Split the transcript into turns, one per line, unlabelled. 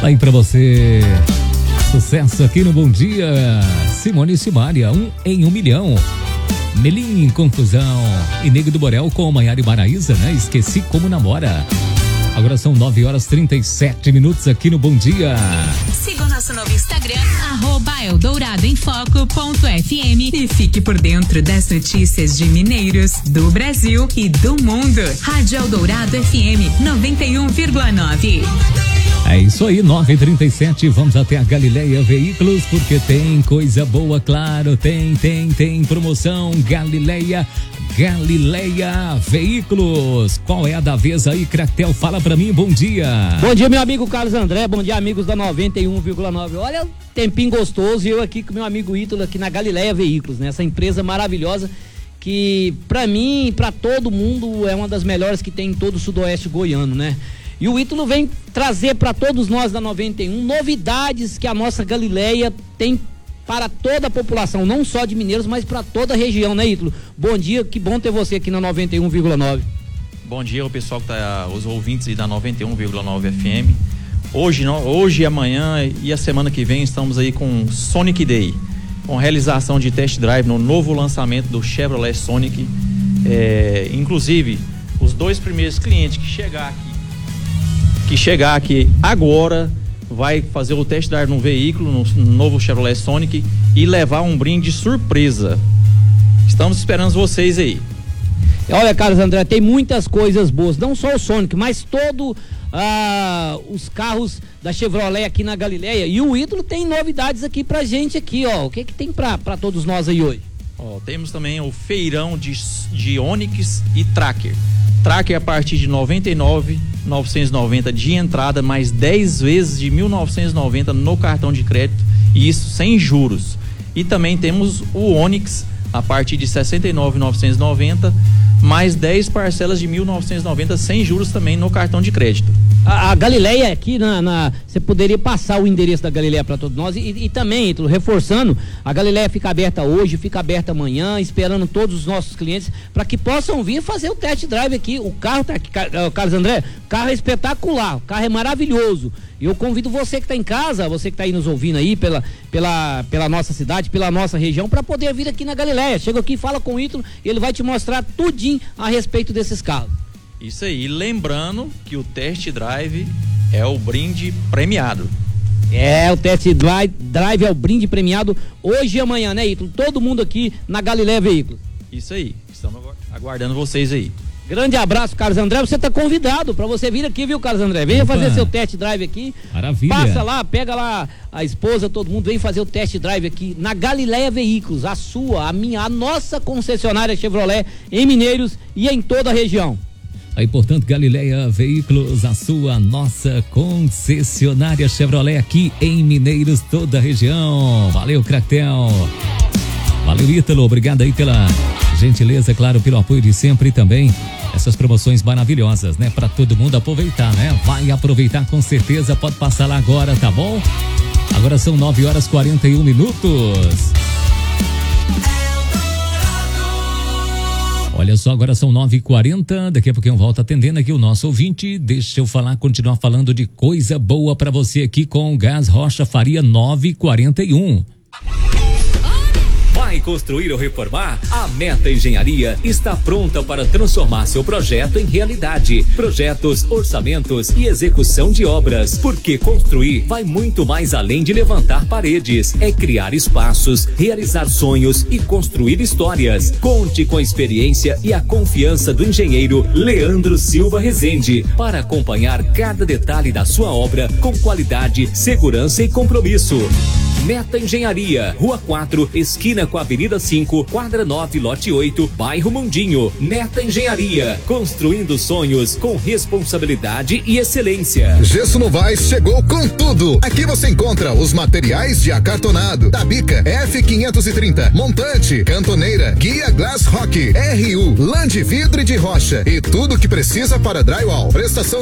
Aí pra você, sucesso aqui no Bom Dia. Simone e Simária, 1 em 1 milhão. Melim, Confusão e Nego do Borel com Maiara e Maraísa, né? Esqueci Como Namora. Agora são 9h37 aqui no Bom Dia.
Siga o nosso novo Instagram, @Eldorado.fm e fique por dentro das notícias de Mineiros, do Brasil e do mundo. Rádio Eldorado FM 91,9.
É isso aí, 9h37, vamos até a Galileia Veículos, porque tem coisa boa, claro, tem promoção, Galileia Veículos. Qual é a da vez aí, Cratel? Fala pra mim, bom dia.
Bom dia, meu amigo Carlos André, bom dia, amigos da 91,9. Olha, tempinho gostoso, eu aqui com meu amigo Ítalo aqui na Galileia Veículos, né? Essa empresa maravilhosa que pra mim, pra todo mundo, é uma das melhores que tem em todo o sudoeste goiano, né? E o Ítalo vem trazer para todos nós da 91 novidades que a nossa Galileia tem para toda a população, não só de Mineiros, mas para toda a região, né, Ítalo? Bom dia, que bom ter você aqui na 91,9.
Bom dia ao pessoal que tá, os ouvintes da 91,9 FM. Hoje, amanhã e a semana que vem estamos aí com Sonic Day, com realização de test drive no novo lançamento do Chevrolet Sonic. Inclusive, os 2 primeiros clientes que chegar aqui agora vai fazer o test drive no veículo, no novo Chevrolet Sonic, e levar um brinde surpresa. Estamos esperando vocês aí.
Olha, Carlos André, tem muitas coisas boas, não só o Sonic, mas todos os carros da Chevrolet aqui na Galileia. E o Ítalo tem novidades aqui pra gente aqui, ó. O que tem pra todos nós aí hoje?
Temos também o feirão de Onix e Tracker. Tracker a partir de R$ 99.990 de entrada, mais 10 vezes de R$ 1.990 no cartão de crédito, e isso sem juros. E também temos o Onix a partir de R$ 69.990, mais 10 parcelas de R$ 1.990 sem juros também no cartão de crédito.
A Galileia aqui, você poderia passar o endereço da Galileia para todos nós e também, Ítalo, reforçando, a Galileia fica aberta hoje, fica aberta amanhã, esperando todos os nossos clientes para que possam vir fazer o test drive aqui. O carro tá aqui, Carlos André, o carro é espetacular, o carro é maravilhoso. E eu convido você que está em casa, você que está aí nos ouvindo aí pela nossa cidade, pela nossa região, para poder vir aqui na Galileia. Chega aqui, fala com o Ítalo e ele vai te mostrar tudinho a respeito desses carros.
Isso aí, lembrando que o test drive é o brinde premiado.
O test drive é o brinde premiado hoje e amanhã, né, Ítalo? Todo mundo aqui na Galileia Veículos.
Isso aí, estamos aguardando vocês aí.
Grande abraço, Carlos André, você está convidado para você vir aqui, viu, Carlos André? Venha fazer seu test drive aqui.
Maravilha.
Passa lá, pega lá a esposa, todo mundo, vem fazer o test drive aqui na Galileia Veículos, a nossa concessionária Chevrolet em Mineiros e em toda a região.
Aí, portanto, Galileia Veículos, a nossa concessionária Chevrolet aqui em Mineiros, toda a região. Valeu, Cratel. Valeu, Ítalo. Obrigado aí pela gentileza, claro, pelo apoio de sempre e também essas promoções maravilhosas, né? Pra todo mundo aproveitar, né? Vai aproveitar com certeza, pode passar lá agora, tá bom? Agora são 9h41. Olha só, agora são 9h40, daqui a pouquinho eu volto atendendo aqui o nosso ouvinte. Deixa eu continuar falando de coisa boa pra você aqui com o Gás Rocha Faria 941.
Vai construir ou reformar? A Meta Engenharia está pronta para transformar seu projeto em realidade. Projetos, orçamentos e execução de obras. Porque construir vai muito mais além de levantar paredes. É criar espaços, realizar sonhos e construir histórias. Conte com a experiência e a confiança do engenheiro Leandro Silva Rezende para acompanhar cada detalhe da sua obra com qualidade, segurança e compromisso. Meta Engenharia, Rua 4, esquina com a Avenida 5, quadra 9, lote 8, bairro Mundinho. Meta Engenharia, construindo sonhos com responsabilidade e excelência.
Gesso Novaes chegou com tudo. Aqui você encontra os materiais de acartonado, tabica, F530, montante, cantoneira, guia Glass Rock, RU, lã de vidro e de rocha e tudo que precisa para drywall. Prestação